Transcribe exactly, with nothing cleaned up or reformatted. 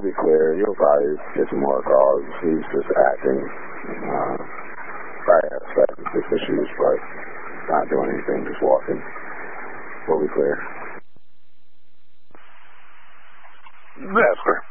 be clear. You'll probably get some more calls. He's just acting. Uh, probably has substance issues, but not doing anything, just walking. We'll be clear. Yes, sir.